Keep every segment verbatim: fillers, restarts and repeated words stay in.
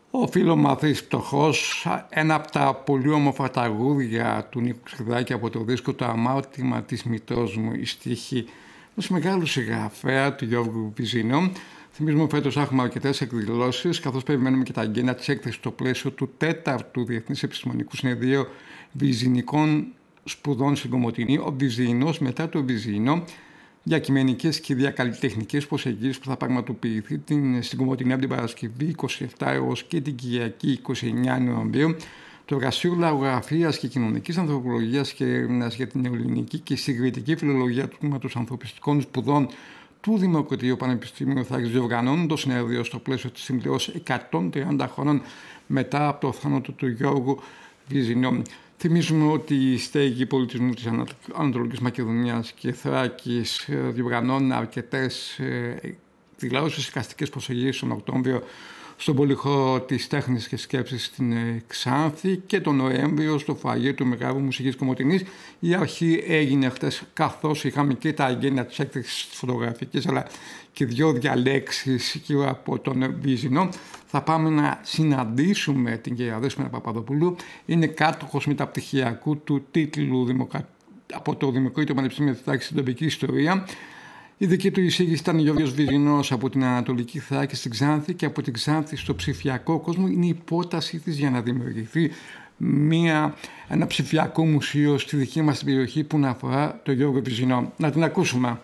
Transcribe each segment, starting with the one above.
Ο φιλομαθής πτωχός, ένα από τα πολύ όμορφα τραγούδια του Νίκου Ξηδάκη από το δίσκο «Το αμάρτημα της μητρός μου», η στίχη ενός μεγάλου συγγραφέα, του Γιώργου Βυζινό. Θυμίζουμε φέτος έχουμε αρκετές εκδηλώσεις, καθώς περιμένουμε και τα αγγένεια της έκθεσης στο πλαίσιο του τέταρτου Διεθνής Επιστημονικού Συνεδρίου Βυζινικών Σπουδών στην Κομοτηνή. Ο Βυζινός μετά το Βυζινό, διακειμενικές και διακαλλιτεχνικές προσεγγίσεις που θα πραγματοποιηθεί την, στην Κομοτηνή από την Παρασκευή είκοσι επτά έως και την Κυριακή είκοσι εννέα Νοεμβρίου. Το Εργαστήριο Λαογραφίας και Κοινωνικής Ανθρωπολογίας και Έρευνας για την Ελληνική και Συγκριτική Φιλολογία του Τμήματος Ανθρωπιστικών Σπουδών του Δημοκρατίου Πανεπιστημίου θα διοργανώνουν το συνέδριο στο πλαίσιο της συμπληρώσης εκατόν τριάντα χρόνων μετά από το θάνατο του Γιώργου Βυζινό. Θυμίζουμε ότι η στέγη πολιτισμού της Ανατολικής Μακεδονίας και Θράκης διοργανώνουν αρκετές εκδηλώσεις, εικαστικές προσεγγίσεις τον Οκτώβριο στον Πολυχώρο της Τέχνης και Σκέψης στην Ξάνθη και τον Νοέμβριο στο Φαγείο του Μεγάρου Μουσικής Κομοτηνής. Η αρχή έγινε χτες, καθώς είχαμε και τα αγγένεια της έκθεσης φωτογραφικής αλλά και δύο διαλέξεις γύρω από τον Βυζινό. Θα πάμε να συναντήσουμε την κυρία Δέσποινα Παπαδοπούλου. Είναι κάτοχος μεταπτυχιακού του τίτλου Δημοκρα... από το Δημοκρατικό Πανεπιστήμιο της Θράκης στην τοπική ιστορία. Η δική του εισήγηση ήταν ο Γιώργος Βυζινός από την Ανατολική Θράκη στην Ξάνθη και από την Ξάνθη στο ψηφιακό κόσμο. Είναι η πρότασή της για να δημιουργηθεί μια, ένα ψηφιακό μουσείο στη δική μας περιοχή που να αφορά τον Γιώργο Βυζινό. Να την ακούσουμε.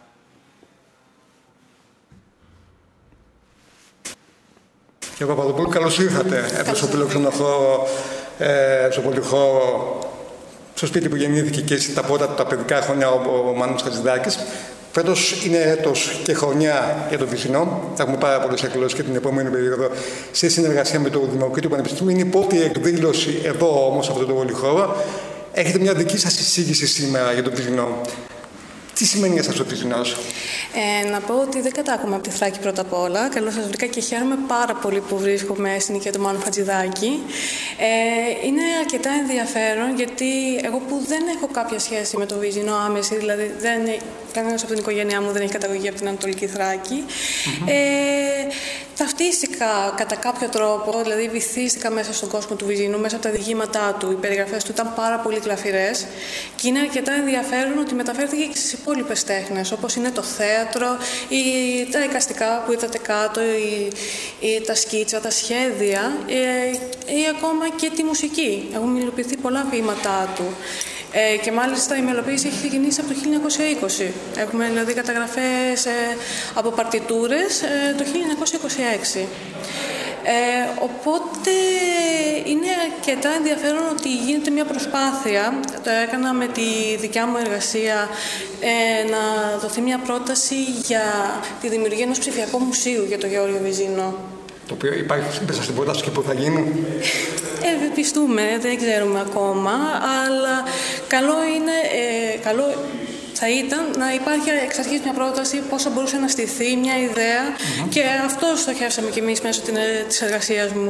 Κύριε Παπαδοπούλου, καλώς ήρθατε. Έπρεπε που φιλοξενωθώ ε, στο Πολυχώρο, στο σπίτι που γεννήθηκε και τα πρώτα τα παιδικά χρόνια ο, ο Μάνος Χατζηδάκης. Φέτος είναι έτος και χρονιά για τον Βυζινό. Θα έχουμε πάρα πολλές εκδηλώσεις και την επόμενη περίοδο σε συνεργασία με το Δημοκρατικό Πανεπιστήμιο. Είναι η πρώτη εκδήλωση εδώ όμως, σε αυτό το Πολυχώρο. Έχετε μια δική σας εισήγηση σήμερα για τον Βυζινό. Τι σημαίνει για σας ο Βυζινός? Ε, να πω ότι δεν κατάγομαι από τη Θράκη πρώτα απ' όλα. Καλώς σας βρήκα και χαίρομαι πάρα πολύ που βρίσκομαι στην οικία του Μάνου Χατζηδάκη. Ε, είναι αρκετά ενδιαφέρον γιατί εγώ που δεν έχω κάποια σχέση με τον Βυζινό άμεση, δηλαδή δεν, κανένας από την οικογένειά μου δεν έχει καταγωγή από την Ανατολική Θράκη. Mm-hmm. Ε, ταυτίστηκα κατά κάποιο τρόπο, δηλαδή βυθίστηκα μέσα στον κόσμο του Βυζινού, μέσα από τα διηγήματά του. Οι περιγραφές του ήταν πάρα πολύ κλαφυρές και είναι αρκετά ενδιαφέρον ότι μεταφέρθηκε και στις υπόλοιπες τέχνες, όπως είναι το θέατρο, ή τα εικαστικά που είδατε κάτω, ή, ή τα σκίτσα, τα σχέδια, ή, ή ακόμα και τη μουσική. Έχουν υλοποιηθεί πολλά ποίηματά του. Ε, και μάλιστα η μελοποίηση έχει ξεκινήσει από το χίλια εννιακόσια είκοσι. Έχουμε δηλαδή καταγραφές ε, από παρτιτούρες ε, το χίλια εννιακόσια είκοσι έξι. Ε, οπότε είναι αρκετά ενδιαφέρον ότι γίνεται μια προσπάθεια, το έκανα με τη δικιά μου εργασία, ε, να δοθεί μια πρόταση για τη δημιουργία ενός ψηφιακού μουσείου για τον Γιώργο Βυζινό. Το οποίο υπάρχει μέσα στην πρόταση και που θα γίνει. Ε, πιστούμε, δεν ξέρουμε ακόμα, αλλά καλό είναι, ε, καλό θα ήταν να υπάρχει εξ αρχής μια πρόταση πώς θα μπορούσε να στηθεί μια ιδέα mm-hmm. και αυτό στοχεύσαμε κι εμείς μέσω της εργασίας μου.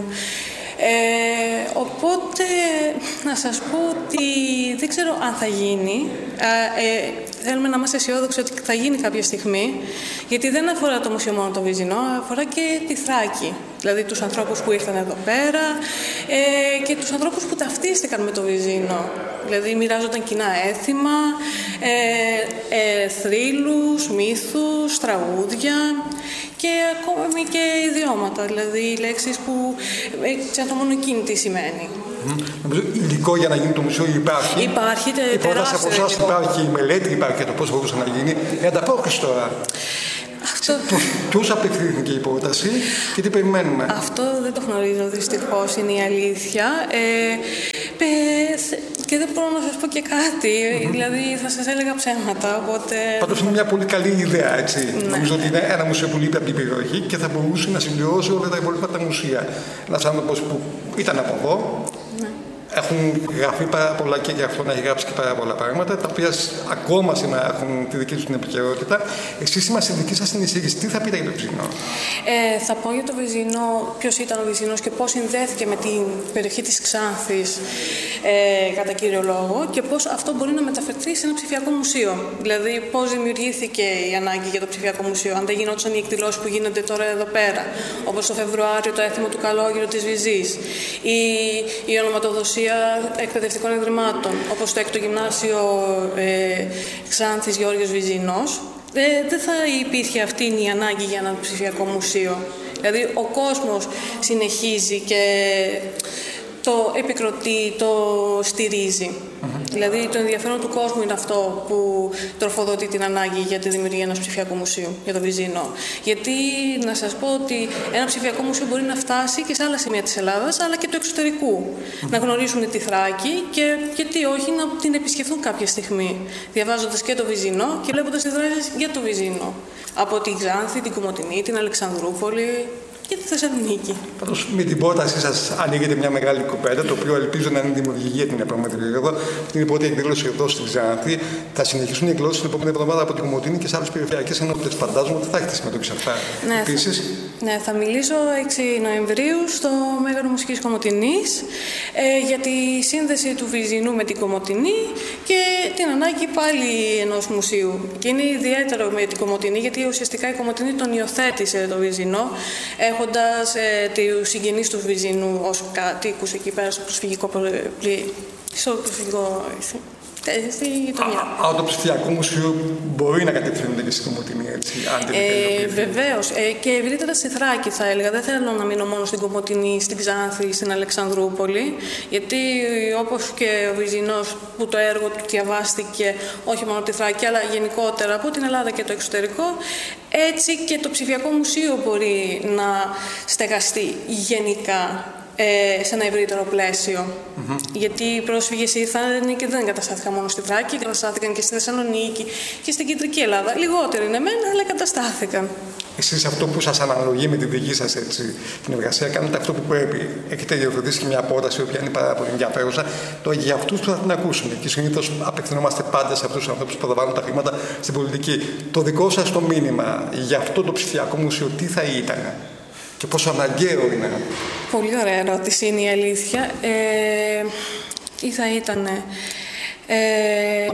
Ε, οπότε να σας πω ότι δεν ξέρω αν θα γίνει. Ε, ε, θέλουμε να είμαστε αισιόδοξοι ότι θα γίνει κάποια στιγμή, γιατί δεν αφορά το μουσείο μόνο το Βυζινό, αφορά και τη Θράκη. Δηλαδή τους ανθρώπους που ήρθαν εδώ πέρα ε, και τους ανθρώπους που ταυτίστηκαν με το Βυζινό. Δηλαδή μοιράζονταν κοινά έθιμα, ε, ε, θρύλους, μύθους, τραγούδια και ακόμη και ιδιώματα, δηλαδή λέξεις που ξέρετε μόνο εκείνη τι σημαίνει. Mm. Νομίζω υλικό για να γίνει το μουσείο υπάρχει. Υπάρχει τε, η πρόταση από εσάς υπάρχει, η μελέτη υπάρχει για το πώς μπορούσε να γίνει. Η ανταπόκριση τώρα. Αυτό... Ποιος απευθύνθηκε η πρόταση και τι περιμένουμε? Αυτό δεν το γνωρίζω δυστυχώς, είναι η αλήθεια. Ε, πε, και δεν μπορώ να σας πω και κάτι, mm-hmm. δηλαδή θα σας έλεγα ψέματα, οπότε... Πάντως είναι μια πολύ καλή ιδέα, έτσι. Ναι. Νομίζω ότι είναι ένα μουσείο που λείπει από την περιοχή και θα μπορούσε να συμπληρώσει όλα τα υπόλοιπα τα μουσεία. Ένας άνθρωπος που ήταν από εδώ, ναι. έχουν γραφεί πάρα πολλά και για αυτό να έχει γράψει και πάρα πολλά πράγματα, τα οποία ακόμα σήμερα έχουν τη δική του την επικαιρότητα. Εσείς είμαστε η δική σας την εισήγηση. Τι θα πείτε για το Βυζινό? Ε, θα πω για το Βυζινό, ποιος ήταν ο Βυζινός και πώς συνδέθηκε με την περιοχή της Ξάνθης ε, κατά κύριο λόγο και πώς αυτό μπορεί να μεταφερθεί σε ένα ψηφιακό μουσείο. Δηλαδή, πώς δημιουργήθηκε η ανάγκη για το ψηφιακό μουσείο, αν δεν γινόντουσαν οι εκδηλώσεις που γίνονται τώρα εδώ πέρα, όπως το Φεβρουάριο το έθιμο του Καλόγερου της Βυζής, ή η ονοματοδοσία εκπαιδευτικών ιδρυμάτων, όπως το έκτο γυμνάσιο ε, Ξάνθης Γεώργιος Βυζινός, ε, δεν θα υπήρχε αυτή η ανάγκη για ένα ψηφιακό μουσείο. Δηλαδή, ο κόσμος συνεχίζει και το επικροτεί, το στηρίζει. Mm-hmm. Δηλαδή, το ενδιαφέρον του κόσμου είναι αυτό που τροφοδοτεί την ανάγκη για τη δημιουργία ενός ψηφιακού μουσείου, για το Βυζινό. Γιατί, να σας πω ότι ένα ψηφιακό μουσείο μπορεί να φτάσει και σε άλλα σημεία της Ελλάδας, αλλά και του εξωτερικού. Mm-hmm. Να γνωρίσουν τη Θράκη και, γιατί όχι, να την επισκεφθούν κάποια στιγμή, διαβάζοντας και το Βυζινό και βλέποντας τις δράσεις για το Βυζινό. Από την Ξάνθη, την Κομοτηνή, την Αλεξανδρούπολη και τη Θεσσαλονίκη. Πάντως, με την πρότασή σας ανοίγεται μια μεγάλη κουπέντα, το οποίο ελπίζω να είναι δημιουργική για την επόμενη περίοδο. Αυτή είναι η πρώτη εκδήλωση εδώ στη Ξάνθη. Θα συνεχίσουν οι εκδηλώσεις την επόμενη εβδομάδα από την Κομοτηνή και σε άλλες περιφερειακές ενότητες. Φαντάζομαι ότι θα έχετε συμμετοχή σε αυτά. Ναι, επίσης. Θα, ναι, θα μιλήσω έξι Νοεμβρίου στο Μέγαρο Μουσικής Κομοτηνής ε, για τη σύνδεση του Βυζινού με την Κομοτηνή και την ανάγκη πάλι ενός μουσείου. Και είναι ιδιαίτερο με την Κομοτηνή, γιατί ουσιαστικά η Κομοτηνή τον υιοθέτησε το Βυζινό, έχοντας ε, τους συγγενείς του Βυζινού ως κατοίκους εκεί πέρα στο προσφυγικό πλοίο. Στο προσφυγικό. Στη γειτονιά. Α, το ψηφιακό μουσείο μπορεί να κατευθύνεται και στην Κομοτηνή, έτσι, αν δεν ε, Βεβαίως. Ε, και ευρύτερα στη Θράκη, θα έλεγα. Δεν θέλω να μείνω μόνο στην Κομοτηνή, στην Ξάνθη, στην Αλεξανδρούπολη. Γιατί όπως και ο Βυζινός, που το έργο του διαβάστηκε όχι μόνο από τη Θράκη, αλλά γενικότερα από την Ελλάδα και το εξωτερικό, έτσι και το ψηφιακό μουσείο μπορεί να στεγαστεί γενικά σε ένα ευρύτερο πλαίσιο. Mm-hmm. Γιατί οι πρόσφυγες ήρθαν και δεν εγκαταστάθηκαν μόνο στη Θράκη, εγκαταστάθηκαν και στη Θεσσαλονίκη και στην Κεντρική Ελλάδα. Λιγότεροι είναι μένα, αλλά εγκαταστάθηκαν. Εσείς αυτό που σας αναλογεί με τη δική σας έτσι, την εργασία, κάνετε αυτό που πρέπει. Έχετε υιοθετήσει και μια πρόταση, η οποία είναι πάρα πολύ ενδιαφέρουσα. Τώρα για αυτούς που θα την ακούσουν. Και συνήθως απευθυνόμαστε πάντα σε αυτούς τους ανθρώπους που προβάλλουν τα χρήματα στην πολιτική. Το δικό σας το μήνυμα για αυτό το ψηφιακό μουσείο, τι θα ήταν? Και πόσο αναγκαίο είναι? Πολύ ωραία ερώτηση είναι η αλήθεια. Ε, τι θα ήτανε... Ε,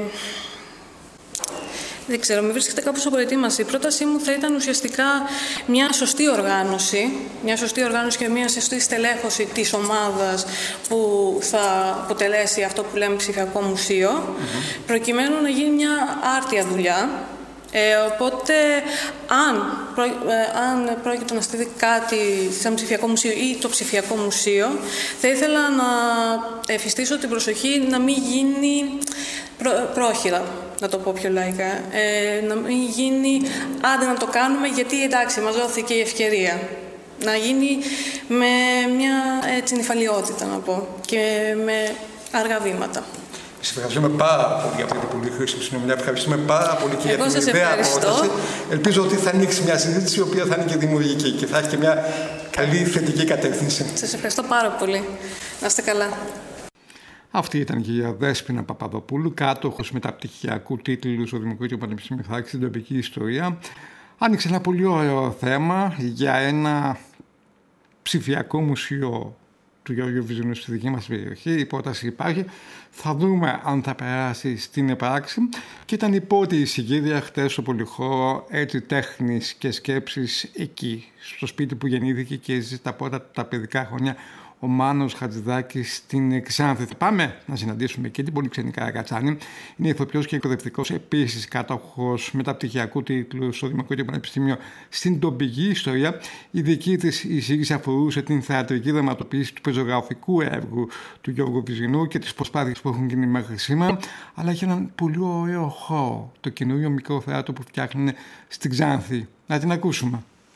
δεν ξέρω, με βρίσκεται κάπως από προετοίμαση. Η πρότασή μου θα ήταν ουσιαστικά μια σωστή οργάνωση, μια σωστή οργάνωση και μια σωστή στελέχωση της ομάδας που θα αποτελέσει αυτό που λέμε ψηφιακό μουσείο, mm-hmm. προκειμένου να γίνει μια άρτια δουλειά. Ε, οπότε, αν, πρό, ε, αν πρόκειται να στείλει κάτι σαν ψηφιακό μουσείο ή το ψηφιακό μουσείο, θα ήθελα να εφιστήσω την προσοχή να μην γίνει πρό, πρόχειρα, να το πω πιο λαϊκά. Ε, να μην γίνει, άντε να το κάνουμε γιατί εντάξει, μας δόθηκε η ευκαιρία. Να γίνει με μια έτσι νυφαλιότητα, να πω, και με αργά βήματα. Σας ευχαριστούμε πάρα πολύ για αυτή την πολύ χρήσιμη συνομιλία. Ευχαριστούμε πάρα πολύ και για την ιδέα πρόταση. Ελπίζω ότι θα ανοίξει μια συζήτηση η οποία θα είναι και δημιουργική και θα έχει και μια καλή θετική κατεύθυνση. Σας ευχαριστώ πάρα πολύ. Να είστε καλά. Αυτή ήταν και η Δέσποινα Παπαδοπούλου, κάτοχος μεταπτυχιακού τίτλου στο Δημοκρατικό Πανεπιστήμιο Θράκης στην τοπική ιστορία. Άνοιξε ένα πολύ ωραίο θέμα για ένα ψηφιακό μουσείο του Γεώργιου Βυζινού στη δική μας περιοχή. Η πρόταση υπάρχει. Θα δούμε αν θα περάσει στην πράξη. Και ήταν η πρώτη εισηγήτρια χτες στο Πολυχώρο έτσι τέχνης και σκέψης εκεί, στο σπίτι που γεννήθηκε και έζησε τα πρώτα τα παιδικά χρόνια ο Μάνος Χατζηδάκης στην Ξάνθη. Θα πάμε να συναντήσουμε και την Πολυξενή Καρακατσάνη. Είναι ηθοποιός και εκπαιδευτικός, επίσης κάτοχος μεταπτυχιακού τίτλου στο Δημοκρατικό Πανεπιστήμιο στην τοπική ιστορία. Η δική της εισήγηση αφορούσε την θεατρική δραματοποίηση του πεζογραφικού έργου του Γιώργου Βυζινού και τις προσπάθειες που έχουν γίνει μέχρι σήμερα, αλλά και έναν πολύ ωραίο χώρο, το καινούριο μικρό θέατρο που φτιάχνουν στην Ξάνθη. Να την ακούσουμε.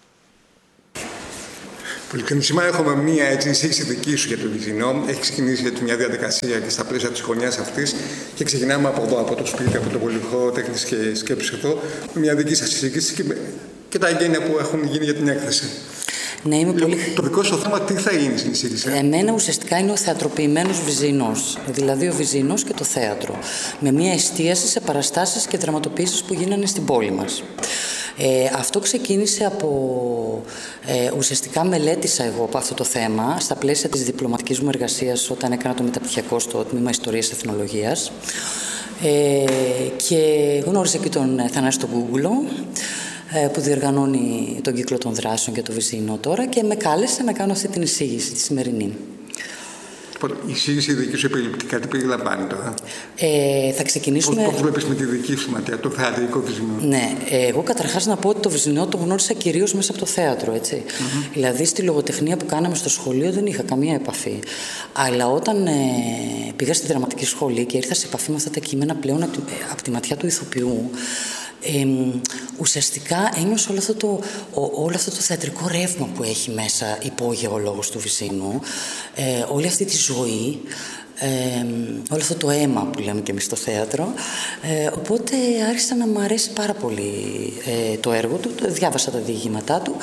Σήμερα έχουμε μία έτσι, εισήγηση δική σου για το Βυζινό. Έχει ξεκινήσει για μια διαδικασία και στα πλαίσια της χρονιάς αυτής και ξεκινάμε από εδώ, από το σπίτι, από το Πολυχώρο Τέχνης και Σκέψης εδώ, με μια δική σας εισήγηση και, και τα εγγένεια που έχουν γίνει για την έκθεση. Ναι, είμαι πολύ... Το δικό σου θέμα τι θα είναι στην εισήγηση? Εμένα ουσιαστικά είναι ο θεατροποιημένος Βυζινός, δηλαδή ο Βυζινός και το θέατρο, με μια εστίαση σε παραστάσεις και δραματοποιήσεις που γίνανε στην πόλη μας. Ε, αυτό ξεκίνησε από, ε, ουσιαστικά μελέτησα εγώ από αυτό το θέμα στα πλαίσια της διπλωματικής μου εργασίας όταν έκανα το μεταπτυχιακό στο τμήμα Ιστορίας Εθνολογίας, ε, και γνώρισα και τον Θανάση τον Γκούγκουλο, ε, που διοργανώνει τον κύκλο των δράσεων για το Βυζινό τώρα, και με κάλεσε να κάνω αυτή την εισήγηση τη σημερινή. Η εισήγηση δική σου επιληπτικά τι περιλαμβάνει τώρα? Ε, θα ξεκινήσουμε... Πώς, πώς βλέπεις με τη δική σου ματιά το θεατρικό Βυζινό? Ναι, εγώ καταρχάς να πω ότι το Βυζινό το γνώρισα κυρίως μέσα από το θέατρο, έτσι. Mm-hmm. Δηλαδή στη λογοτεχνία που κάναμε στο σχολείο δεν είχα καμία επαφή. Αλλά όταν ε, πήγα στη δραματική σχολή και ήρθα σε επαφή με αυτά τα κείμενα πλέον από τη, από τη ματιά του ηθοποιού, Ε, ουσιαστικά ένιωσα όλο αυτό, το, ο, όλο αυτό το θεατρικό ρεύμα που έχει μέσα υπόγειο ο λόγος του Βυζίνου, ε, όλη αυτή τη ζωή, ε, όλο αυτό το αίμα που λέμε και εμείς στο θέατρο, ε, οπότε άρχισα να μου αρέσει πάρα πολύ ε, το έργο του, διάβασα τα διηγήματά του.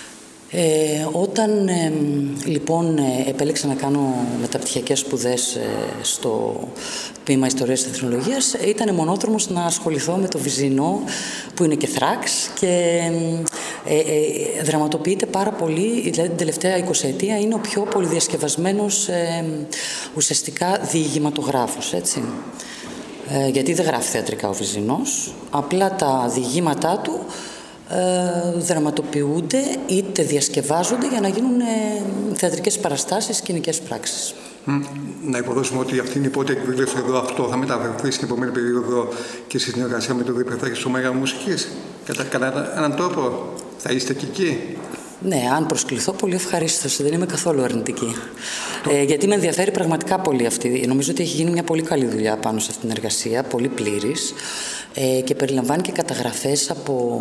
Ε, όταν ε, λοιπόν ε, επέλεξα να κάνω μεταπτυχιακές σπουδές ε, στο τμήμα Ιστορίας και Εθνολογίας, ήταν μονόδρομος να ασχοληθώ με το Βυζινό, που είναι και θράξ και ε, ε, δραματοποιείται πάρα πολύ, δηλαδή την τελευταία εικοσαετία είναι ο πιο πολυδιασκευασμένος ε, ουσιαστικά διηγηματογράφος, έτσι. Ε, γιατί δεν γράφει θεατρικά ο Βυζινός, απλά τα διηγήματά του Ε, δραματοποιούνται είτε διασκευάζονται για να γίνουν ε, θεατρικές παραστάσεις, σκηνικές πράξεις. Mm. Να υποδώσουμε ότι αυτή είναι η πρώτη εκδήλωση εδώ. Αυτό θα μεταφερθεί στην επόμενη περίοδο και στη συνεργασία με το ΔΥΠΕΘΑ και στο Μέγαρο Μουσικής. Κατά, κατά έναν τρόπο θα είστε και εκεί? Ναι, αν προσκληθώ, πολύ ευχαρίστως. Δεν είμαι καθόλου αρνητική. Το... Ε, γιατί με ενδιαφέρει πραγματικά πολύ αυτή. Νομίζω ότι έχει γίνει μια πολύ καλή δουλειά πάνω σε αυτήν την εργασία, πολύ πλήρης, ε, και περιλαμβάνει και καταγραφές από,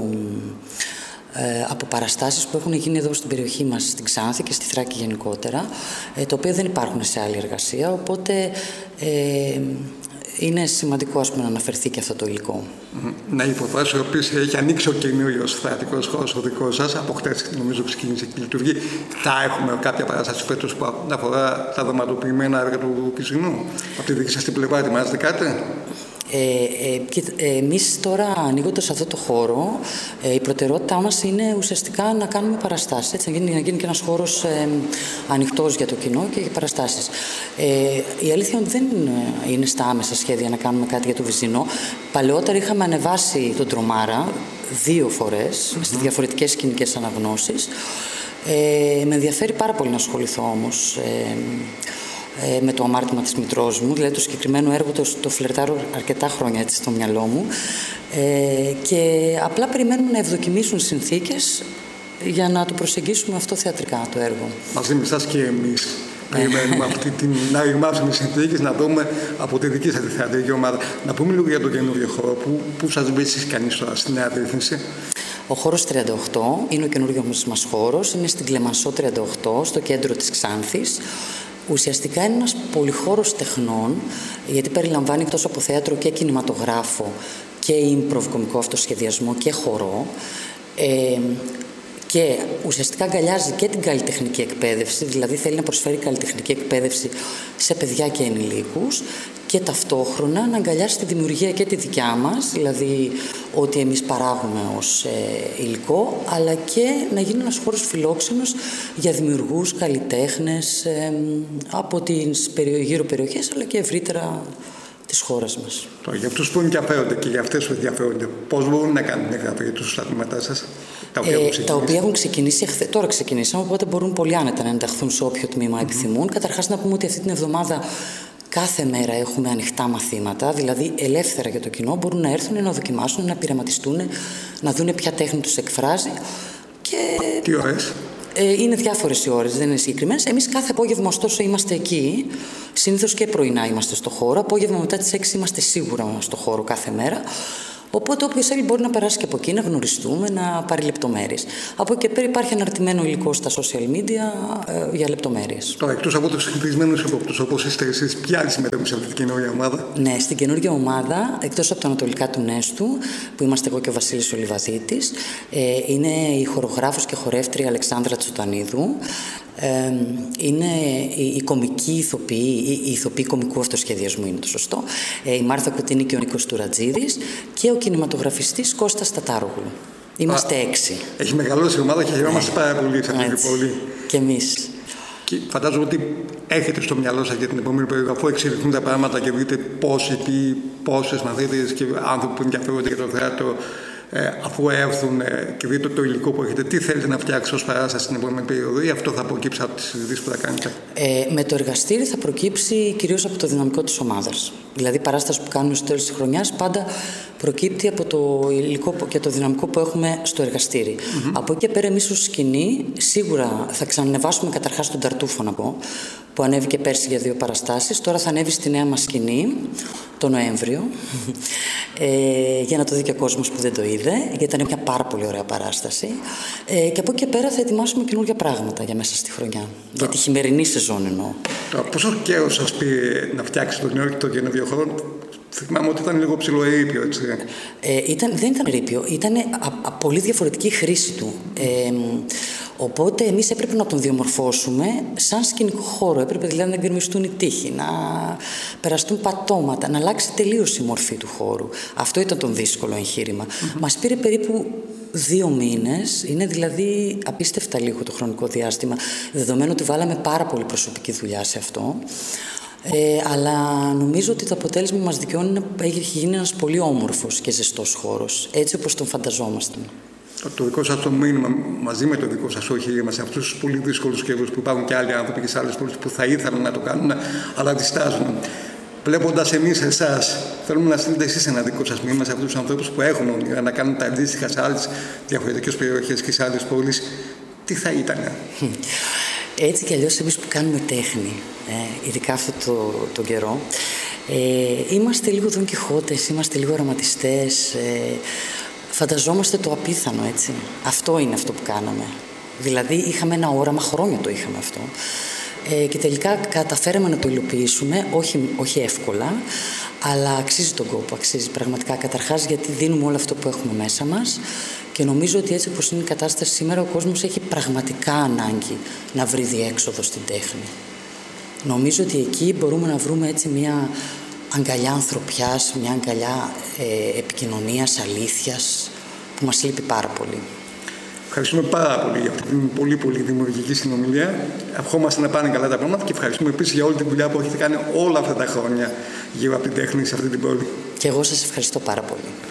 ε, από παραστάσεις που έχουν γίνει εδώ στην περιοχή μας, στην Ξάνθη και στη Θράκη γενικότερα, ε, τα οποία δεν υπάρχουν σε άλλη εργασία, οπότε ε, είναι σημαντικό, ας πούμε, να αναφερθεί και αυτό το υλικό. Να υποβάσω, ο οποίος έχει ανοίξει ο καινούριος θεατρικός χώρος ο δικός σας, από χτες νομίζω ξεκίνησε και λειτουργεί. Θα έχουμε κάποια παράσταση φέτος που αφορά τα δραματοποιημένα έργα του Βυζινού? Από τη δική σας την πλευρά ετοιμάζετε κάτι? Ε, ε, και, ε, εμείς τώρα, ανοίγοντας αυτό το χώρο, ε, η προτεραιότητά μας είναι ουσιαστικά να κάνουμε παραστάσεις, έτσι, να γίνει, να γίνει και ένας χώρος ε, ανοιχτός για το κοινό και για παραστάσεις. Ε, η αλήθεια είναι ότι δεν είναι στα άμεσα σχέδια να κάνουμε κάτι για το Βυζινό. Παλαιότερα είχαμε ανεβάσει τον Τρομάρα δύο φορές, mm-hmm. στις διαφορετικές σκηνικές αναγνώσεις. Ε, με ενδιαφέρει πάρα πολύ να ασχοληθώ όμως ε, με το αμάρτημα της μητρός μου, δηλαδή το συγκεκριμένο έργο το, το φλερτάρω αρκετά χρόνια έτσι στο μυαλό μου, ε, και απλά περιμένουμε να ευδοκιμήσουν συνθήκες για να το προσεγγίσουμε αυτό θεατρικά το έργο. Μαζί με εσάς και εμείς περιμένουμε αυτή την, να ρημάσουν οι συνθήκες, να δούμε από τη δική σας τη θεατρική ομάδα. Να πούμε λίγο για τον καινούριο χώρο που, που σας βρίσκει κανείς τώρα στη νέα διεύθυνση. Ο χώρος τριάντα οκτώ είναι ο καινούριος μας χώρος, είναι στην Κλεμανσό τριάντα οκτώ, στο κέντρο της Ξάνθης. Ουσιαστικά είναι ένας πολυχώρος τεχνών, γιατί περιλαμβάνει εκτός από θέατρο και κινηματογράφο και improv, κωμικό αυτοσχεδιασμό και χορό, ε, και ουσιαστικά αγκαλιάζει και την καλλιτεχνική εκπαίδευση, δηλαδή θέλει να προσφέρει καλλιτεχνική εκπαίδευση σε παιδιά και ενηλίκους, και ταυτόχρονα να αγκαλιάσει τη δημιουργία και τη δικιά μας, δηλαδή ό,τι εμείς παράγουμε ως ε, υλικό, αλλά και να γίνει ένας χώρος φιλόξενος για δημιουργούς, καλλιτέχνες ε, από τις γύρω περιοχές, αλλά και ευρύτερα της χώρας μας. Τώρα, για αυτούς που ενδιαφέρονται και για αυτές που ενδιαφέρονται, πώς μπορούν να κάνουν εγγραφή για τους σταθμήματά σας, τα οποία, ε, τα οποία έχουν ξεκινήσει, τώρα ξεκινήσαμε, οπότε μπορούν πολύ άνετα να ενταχθούν σε όποιο τμήμα mm-hmm. επιθυμούν. Καταρχάς, να πούμε ότι αυτή την εβδομάδα κάθε μέρα έχουμε ανοιχτά μαθήματα, δηλαδή ελεύθερα για το κοινό, μπορούν να έρθουν να δοκιμάσουν, να πειραματιστούν, να δουν ποια τέχνη τους εκφράζει. Και... Τι ώρες? Ε, είναι διάφορες οι ώρες, δεν είναι συγκεκριμένες. Εμείς κάθε απόγευμα, ωστόσο, είμαστε εκεί. Συνήθως και πρωινά είμαστε στο χώρο. Απόγευμα μετά τις έξι είμαστε σίγουρα στο χώρο κάθε μέρα. Οπότε όποιος θέλει μπορεί να περάσει και από εκεί, να γνωριστούμε, να πάρει λεπτομέρειες. Από εκεί και πέρα υπάρχει αναρτημένο υλικό στα social media ε, για λεπτομέρειες. Τώρα, εκτός από τους συνηθισμένους υπόπτους, όπως είστε εσείς, ποιοι άλλοι συμμετέχουν σε αυτή την καινούργια ομάδα? Ναι, στην καινούργια ομάδα, εκτός από τα ανατολικά του Νέστου, που είμαστε εγώ και ο Βασίλης ο Λιβαδίτης, ε, είναι η χορογράφος και χορεύτρια Αλεξάνδρα Τσοτανίδου. Ε, είναι η, η κομική ηθοποιή, η, η ηθοποιή κομικού αυτοσχεδιασμού είναι το σωστό, ε, η Μάρθα Κουτίνη και ο Νίκος Τουρατζίδης και ο κινηματογραφιστής Κώστας Τατάρογλου. Είμαστε Α, έξι. Έχει μεγαλώσει η ομάδα και χαιρόμαστε πάρα πολύ σε αυτή την πόλη. Και εμείς. Και φαντάζομαι ότι έχετε στο μυαλό σας για την επόμενη περίοδο, αφού εξελιχθούν τα πράγματα και δείτε πόσοι, τι, πόσες μαθήτες και άνθρωποι που ενδιαφέρονται για το θέατρο, ε, αφού έρθουν ε, και δείτε το υλικό που έχετε, τι θέλετε να φτιάξετε ως παράσταση στην επόμενη περίοδο, ή αυτό θα προκύψει από τις συζητήσεις που θα κάνετε? Ε, με το εργαστήρι θα προκύψει κυρίως από το δυναμικό της ομάδας. Δηλαδή, η παράσταση που κάνουμε στο τέλος της χρονιάς πάντα προκύπτει από το υλικό και το δυναμικό που έχουμε στο εργαστήρι. Mm-hmm. Από εκεί και πέρα, εμείς ως σκηνή, σίγουρα θα ξανανεβάσουμε καταρχάς τον Ταρτούφο, να πω, που ανέβηκε πέρσι για δύο παραστάσεις. Τώρα θα ανέβει στη νέα μας σκηνή το Νοέμβριο, ε, για να το δει και ο κόσμος που δεν το είδε, γιατί ήταν μια πάρα πολύ ωραία παράσταση. Ε, και από εκεί και πέρα θα ετοιμάσουμε καινούργια πράγματα για μέσα στη χρονιά. Yeah. Για τη χειμερινή σεζόν εννοώ. Τώρα, πόσο καιρό σας πήρε να φτιάξετε τον το καινούριο χώρο? Θυμάμαι ότι ήταν λίγο ψηλό ερείπιο, έτσι. Ε, ήταν, δεν ήταν ερείπιο, ήταν α, α, πολύ διαφορετική χρήση του. Ε, οπότε εμείς έπρεπε να τον διαμορφώσουμε σαν σκηνικό χώρο. Έπρεπε δηλαδή να γκρεμιστούν οι τοίχοι, να περαστούν πατώματα, να αλλάξει τελείως η μορφή του χώρου. Αυτό ήταν το δύσκολο εγχείρημα. Mm-hmm. Μας πήρε περίπου δύο μήνες, είναι δηλαδή απίστευτα λίγο το χρονικό διάστημα, δεδομένου ότι βάλαμε πάρα πολύ προσωπική δουλειά σε αυτό. Ε, αλλά νομίζω ότι το αποτέλεσμα μας δικαιώνει να έχει γίνει ένας πολύ όμορφος και ζεστός χώρος, έτσι όπως τον φανταζόμασταν. Το δικό σας το μήνυμα, μαζί με το δικό σας όχημα, σε αυτούς τους πολύ δύσκολους καιρούς που υπάρχουν και άλλοι άνθρωποι και σε άλλες πόλεις που θα ήθελαν να το κάνουν, αλλά διστάζουν. Βλέποντας εμείς εσάς, θέλουμε να στείλετε εσείς ένα δικό σας μήνυμα σε αυτούς τους ανθρώπους που έχουν όνειρα να κάνουν τα αντίστοιχα σε άλλες διαφορετικές περιοχές και σε άλλες πόλεις. Τι θα ήταν? Έτσι κι αλλιώς εμείς που κάνουμε τέχνη, ε, ειδικά αυτό το, το καιρό, ε, είμαστε λίγο Δον Κιχώτες, είμαστε λίγο οραματιστές, ε, φανταζόμαστε το απίθανο, έτσι. Αυτό είναι αυτό που κάναμε. Δηλαδή είχαμε ένα όραμα, χρόνια το είχαμε αυτό, ε, και τελικά καταφέραμε να το υλοποιήσουμε, όχι, όχι εύκολα, αλλά αξίζει τον κόπο, αξίζει πραγματικά, καταρχάς γιατί δίνουμε όλο αυτό που έχουμε μέσα μας. Και νομίζω ότι έτσι όπως είναι η κατάσταση σήμερα, ο κόσμος έχει πραγματικά ανάγκη να βρει διέξοδο στην τέχνη. Νομίζω ότι εκεί μπορούμε να βρούμε έτσι μια αγκαλιά ανθρωπιάς, μια αγκαλιά ε, επικοινωνίας, αλήθειας, που μας λείπει πάρα πολύ. Ευχαριστούμε πάρα πολύ για αυτή την πολύ πολύ δημιουργική συνομιλία. Ευχόμαστε να πάνε καλά τα πράγματα και ευχαριστούμε επίσης για όλη τη δουλειά που έχετε κάνει όλα αυτά τα χρόνια γύρω από την τέχνη σε αυτή την πόλη. Και εγώ σας ευχαριστώ πάρα πολύ.